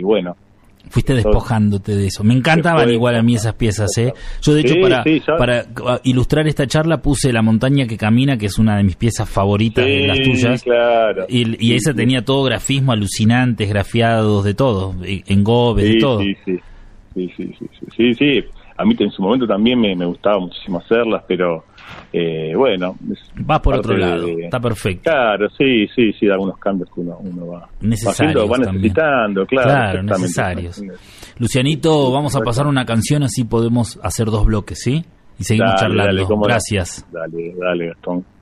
bueno. Fuiste despojándote de eso. Me encantaban Después, igual a mí esas piezas, ¿eh? Yo, de hecho, para ilustrar esta charla puse La montaña que camina, que es una de mis piezas favoritas de las tuyas. Claro. Y esa tenía todo grafismo alucinantes, grafiados, de todo, engobes, de todo. Sí. A mí en su momento también me gustaba muchísimo hacerlas, pero bueno. Vas por otro lado, está perfecto. Claro, sí, algunos cambios que uno va necesarios, va necesitando, claro, necesarios. Lucianito, vamos a pasar una canción, así podemos hacer 2 bloques, ¿sí? Y seguimos charlando. Dale, gracias. Dale, Gastón.